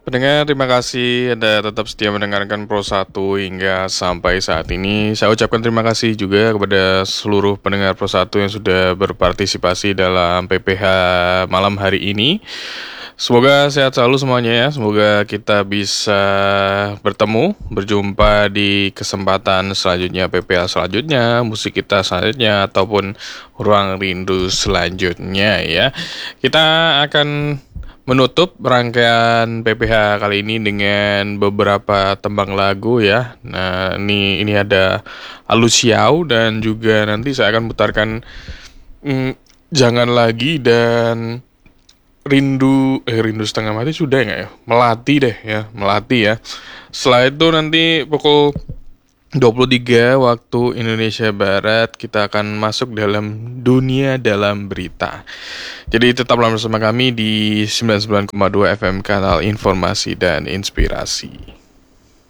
Pendengar, terima kasih Anda tetap setia mendengarkan Pro 1 hingga sampai saat ini. Saya ucapkan terima kasih juga kepada seluruh pendengar Pro 1 yang sudah berpartisipasi dalam PPH malam hari ini. Semoga sehat selalu semuanya ya. Semoga kita bisa berjumpa di kesempatan selanjutnya, PPH selanjutnya, musik kita selanjutnya, ataupun ruang rindu selanjutnya ya. Kita akan menutup rangkaian PPH kali ini dengan beberapa tembang lagu ya. Nah, ini ada Alusiau dan juga nanti saya akan putarkan Jangan Lagi dan Rindu Setengah Mati sudah nggak ya? Melati deh ya, Melati ya. Setelah itu nanti pukul 23 waktu Indonesia Barat kita akan masuk dalam dunia dalam berita. Jadi tetaplah bersama kami di 99,2 FM kanal Informasi dan Inspirasi.